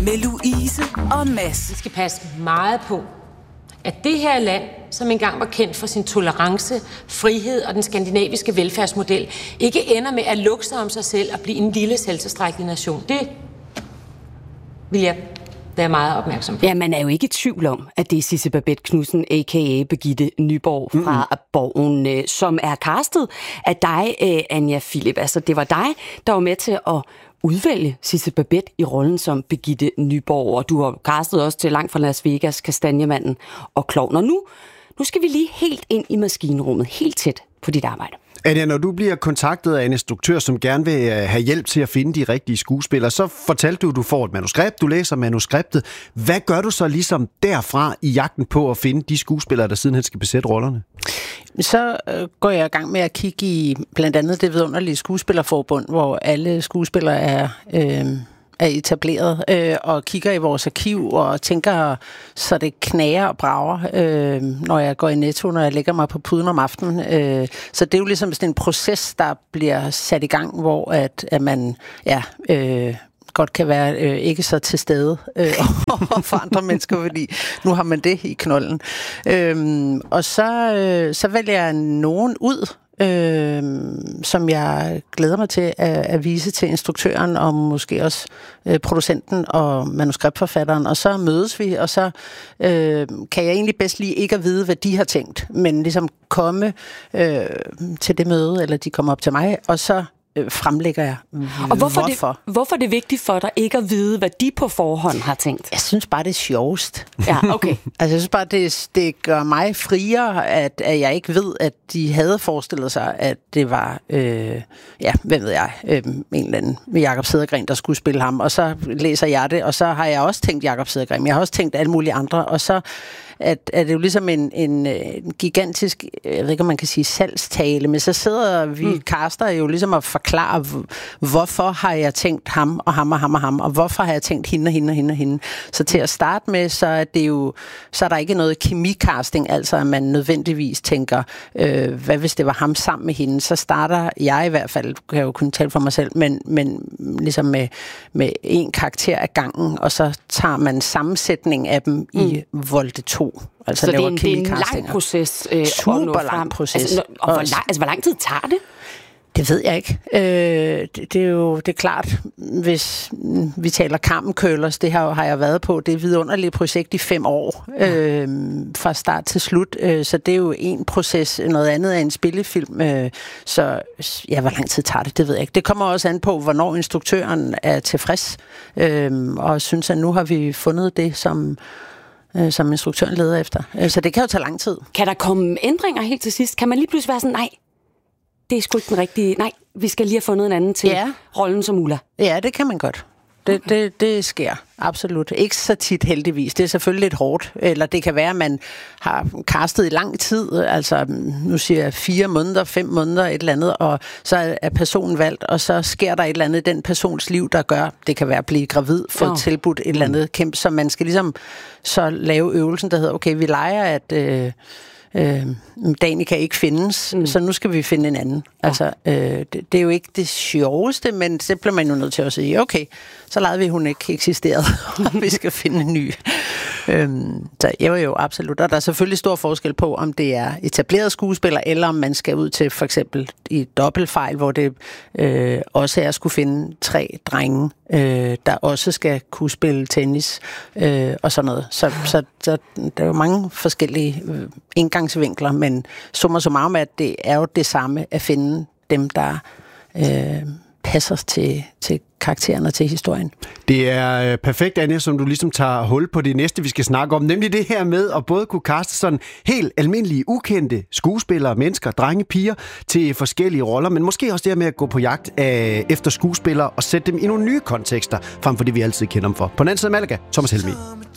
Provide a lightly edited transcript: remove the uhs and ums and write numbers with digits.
med Louise og Mads. Vi skal passe meget på, at det her land, som engang var kendt for sin tolerance, frihed og den skandinaviske velfærdsmodel, ikke ender med at lukke sig om sig selv og blive en lille selvtilstrækkelig nation. Det vil jeg være meget opmærksom på. Ja, man er jo ikke i tvivl om, at det er Sidse Babett Knudsen, a.k.a. Birgitte Nyborg fra Borgen, som er castet af dig, Anja Philip. Altså, det var dig, der var med til at udvælge Sidse Babett i rollen som Birgitte Nyborg, og du har castet også til Langt fra Las Vegas, Kastanjemanden og Klovn. Og nu skal vi lige helt ind i maskinrummet, helt tæt på dit arbejde. Anja, når du bliver kontaktet af en instruktør, som gerne vil have hjælp til at finde de rigtige skuespillere, så fortalte du får et manuskript, du læser manuskriptet. Hvad gør du så ligesom derfra i jagten på at finde de skuespillere, der sidenhen skal besætte rollerne? Så går jeg i gang med at kigge i blandt andet det vidunderlige skuespillerforbund, hvor alle skuespillere er etableret, og kigger i vores arkiv og tænker, så det knager og brager, når jeg går i Netto, når jeg lægger mig på puden om aftenen. Så det er jo ligesom sådan en proces, der bliver sat i gang, hvor at man godt kan være ikke så til stede for andre mennesker, fordi nu har man det i knolden. Og så vælger jeg nogen ud, som jeg glæder mig til at vise til instruktøren og måske også producenten og manuskriptforfatteren, og så mødes vi, og så kan jeg egentlig bedst lige ikke at vide, hvad de har tænkt, men ligesom komme til det møde, eller de kommer op til mig, og så fremlægger jeg, og hvorfor er det vigtigt for dig ikke at vide, hvad de på forhånd har tænkt? Jeg synes bare, det er sjovest. Ja, okay. Altså, jeg synes bare, det gør mig friere, at jeg ikke ved, at de havde forestillet sig, at det var, hvem ved jeg, en eller anden med Jakob Cedergren, der skulle spille ham, og så læser jeg det, og så har jeg også tænkt Jakob Cedergren, jeg har også tænkt alle mulige andre, og så at det jo ligesom en gigantisk, jeg ved ikke, om man kan sige salgstale, men så sidder vi caster jo ligesom at forklare, hvorfor har jeg tænkt ham og ham og ham og ham, og hvorfor har jeg tænkt hende og hende og hende og hende. Så til at starte med, så er det jo, så er der ikke noget kemicasting, altså at man nødvendigvis tænker, hvad hvis det var ham sammen med hende, så starter jeg i hvert fald, kan jeg jo kun tale for mig selv, men ligesom med en karakter af gangen, og så tager man sammensætning af dem i Volte 2. Altså så det er en lang proces. Super lang proces. Altså, hvor lang tid tager det? Det ved jeg ikke. Det er klart, hvis vi taler Kammenkølers, det har jeg været på, det er et vidunderligt projekt i 5 år, fra start til slut, så det er jo en proces, noget andet er en spillefilm, så ja, hvor lang tid tager det ved jeg ikke. Det kommer også an på, hvornår instruktøren er tilfreds, og synes, at nu har vi fundet det, som instruktøren leder efter. Så det kan jo tage lang tid. Kan der komme ændringer helt til sidst? Kan man lige pludselig være sådan, nej, det er sgu ikke den rigtige, nej, vi skal lige have fundet en anden til rollen som Ulla? Ja, det kan man godt. Det sker, absolut. Ikke så tit heldigvis. Det er selvfølgelig lidt hårdt. Eller det kan være, at man har castet i lang tid, altså nu siger jeg 4 måneder, 5 måneder, et eller andet, og så er personen valgt, og så sker der et eller andet i den persons liv, der gør, det kan være at blive gravid, få tilbudt et eller andet kæmpe, så man skal ligesom så lave øvelsen, der hedder, okay, vi leger, at Danica ikke findes, så nu skal vi finde en anden. Altså, det er jo ikke det sjoveste, men det bliver man jo nødt til at sige, okay, så lader vi, hun ikke eksisterede, og vi skal finde en ny. Så jo, absolut. Og der er selvfølgelig stor forskel på, om det er etableret skuespiller, eller om man skal ud til for eksempel i dobbeltfejl, hvor det også er at skulle finde 3 drenge, der også skal kunne spille tennis og sådan noget. Så der er jo mange forskellige indgangsvinkler, men summa summarum, at det er jo det samme at finde dem, der passer til karaktererne og til historien. Det er perfekt, Anja, som du ligesom tager hul på det næste, vi skal snakke om, nemlig det her med at både kunne kaste sådan helt almindelige, ukendte skuespillere, mennesker, drenge, piger til forskellige roller, men måske også det her med at gå på jagt efter skuespillere og sætte dem i nogle nye kontekster, frem for det, vi altid kender dem for. På den anden side af Malaga, Thomas Helmig.